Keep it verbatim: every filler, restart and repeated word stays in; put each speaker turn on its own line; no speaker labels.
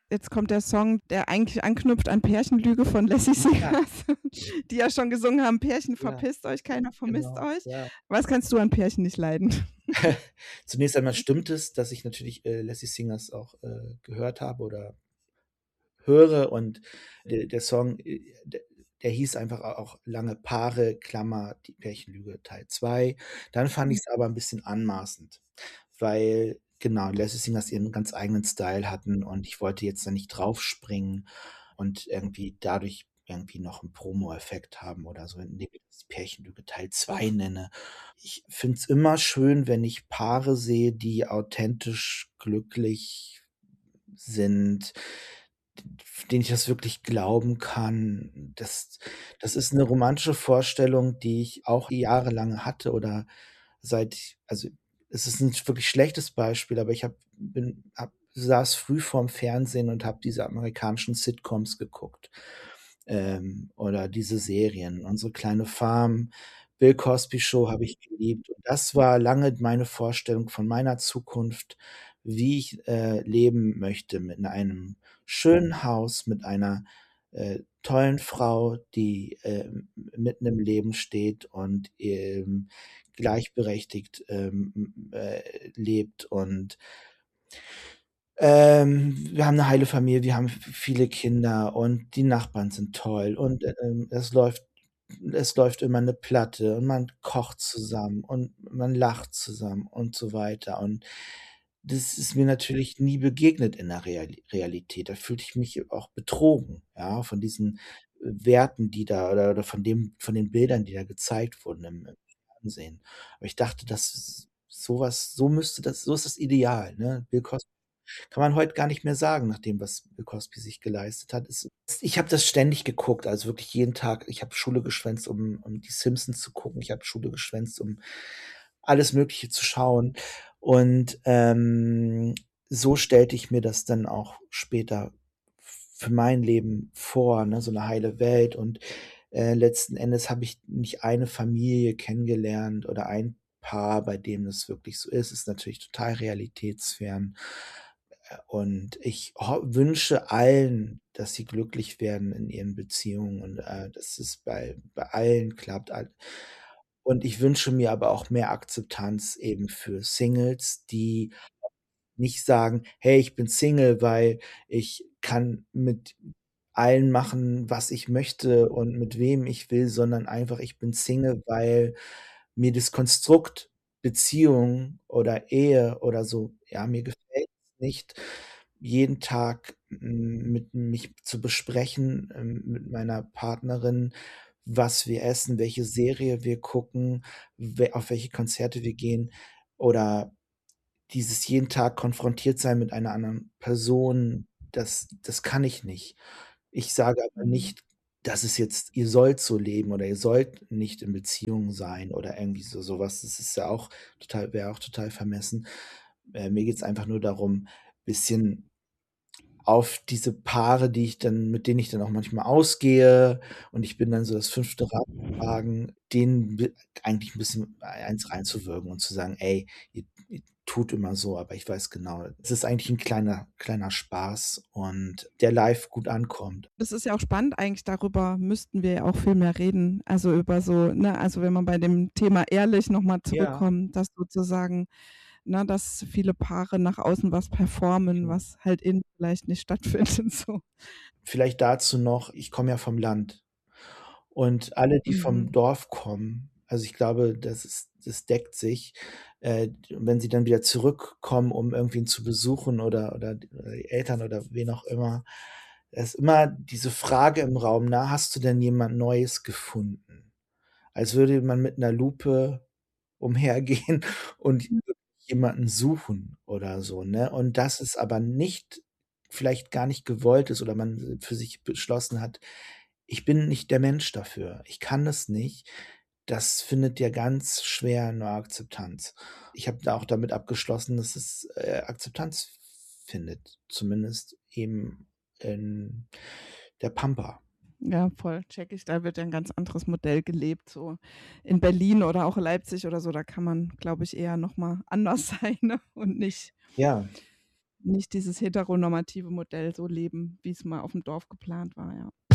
Jetzt kommt der Song, der eigentlich anknüpft an „Pärchenlüge“ von Lassie
Ja.
Singers, die ja schon gesungen haben: „Pärchen,
Ja,
verpisst euch, keiner vermisst
genau,
euch.“
ja.
Was kannst du an Pärchen nicht leiden?
Zunächst einmal stimmt es, dass ich natürlich, äh, Lassie Singers auch, äh, gehört habe oder höre und de der Song, äh, d der hieß einfach a auch lange „Paare“, Klammer, die Pärchenlüge Teil zwei. Dann fand
Mhm.
ich's aber 'n bisschen anmaßend, weil genau, Lassie Singers ihren ganz eigenen Style hatten und ich wollte jetzt da nicht draufspringen und irgendwie dadurch irgendwie noch 'n Promo-Effekt haben oder so, indem ich das „Pärchenlüge Teil zwei“ nenne. Ich finde es immer schön, wenn ich Paare sehe, die authentisch glücklich sind, d f denen ich das wirklich glauben kann. Das das ist 'ne romantische Vorstellung, die ich auch jahrelang hatte oder seit also, es ist 'n wirklich schlechtes Beispiel, aber ich habe bin habe saß früh vorm Fernsehen und habe diese amerikanischen Sitcoms geguckt, ähm, oder diese Serien. „Unsere kleine Farm“, „Bill Cosby Show“ habe ich geliebt und das war lange meine Vorstellung von meiner Zukunft, wie ich, äh, leben möchte mit in einem schönen Haus, mit einer, äh, tollen Frau, die, ähm, mitten im Leben steht und, ähm, gleichberechtigt, ähm, m äh, lebt und ähm, wir haben 'ne heile Familie, wir haben v viele Kinder und die Nachbarn sind toll und, ähm, es läuft es läuft immer 'ne Platte und man kocht zusammen und man lacht zusammen und so weiter. Und das ist mir natürlich nie begegnet in der Reali Realität. Da fühlte ich mich auch betrogen, ja, von diesen Werten, die da oder oder von dem von den Bildern, die da gezeigt wurden im im Fernsehen. Aber ich dachte, das s so was so müsste das so ist das Ideal, ne? Bill Cosby kann man heute gar nicht mehr sagen nach dem, was Bill Cosby sich geleistet hat. Es ich habe das ständig geguckt, also wirklich jeden Tag. Ich habe Schule geschwänzt, um um die Simpsons zu gucken. Ich habe Schule geschwänzt, um alles Mögliche zu schauen. Und, ähm, so stellte ich mir das dann auch später f für mein Leben vor, ne, so 'ne heile Welt. Und, äh, letzten Endes habe ich nicht eine Familie kennengelernt oder ein Paar, bei dem das wirklich so ist. Ist natürlich total realitätsfern. Äh, und ich ho wünsche allen, dass sie glücklich werden in ihren Beziehungen und, äh, dass es bei bei allen klappt al und ich wünsche mir aber auch mehr Akzeptanz eben für Singles, die nicht sagen: „Hey, ich bin Single, weil ich kann mit allen machen, was ich möchte und mit wem ich will“, sondern einfach: „Ich bin Single, weil mir das Konstrukt Beziehung oder Ehe oder so ja, mir gefällt's nicht, jeden Tag m mit mich zu besprechen, ähm, mit meiner Partnerin, was wir essen, welche Serie wir gucken, we auf welche Konzerte wir gehen oder dieses jeden Tag konfrontiert sein mit einer anderen Person, das das kann ich nicht.“ Ich sage aber
Mhm.
nicht, dass es jetzt ihr sollt so leben oder ihr sollt nicht in Beziehung sein oder irgendwie so so was. Das ist ja auch total wäre auch total vermessen. Äh, mir geht's einfach nur darum, bisschen auf diese Paare, die ich dann mit denen ich dann auch manchmal ausgehe und ich bin dann so das fünfte Rad im Wagen, denen b eigentlich 'n bisschen eins reinzuwirken und zu sagen: „Ey, ihr ihr tut immer so, aber ich weiß genau, es ist eigentlich 'n kleiner kleiner Spaß und der live gut ankommt.“
Das ist ja auch spannend eigentlich, darüber müssten wir ja auch viel mehr reden. Also, über so ne, also, wenn man bei dem Thema ehrlich noch mal
Ja.
zurückkommt, dass sozusagen ne, dass viele Paare nach außen was performen,
Genau.
was halt innen vielleicht nicht stattfindet so.
Vielleicht dazu noch, ich komme ja vom Land und alle, die vom
Mhm.
Dorf kommen also, ich glaube, das ist das deckt sich, äh, wenn sie dann wieder zurückkommen, um irgendwen zu besuchen oder oder d oder die Eltern oder wen auch immer, da ist immer diese Frage im Raum: „Na, hast du denn jemand Neues gefunden?“ Als würde man mit 'ner Lupe umhergehen und
Mhm.
jemanden suchen oder so, ne? Und dass es aber nicht vielleicht gar nicht gewollt ist oder man für sich beschlossen hat: „Ich bin nicht der Mensch dafür. Ich kann das nicht.“ Das findet ja ganz schwer nur Akzeptanz. Ich habe da auch damit abgeschlossen, dass es, äh, Akzeptanz findet, zumindest eben in der Pampa.
Ja, voll, checke ich. Da wird ja 'n ganz anderes Modell gelebt, so in Berlin oder auch Leipzig oder so, da kann man, glaube ich, eher noch mal anders sein, ne, und nicht
Ja.
nicht dieses heteronormative Modell so leben, wie's mal auf'm Dorf geplant war, ja.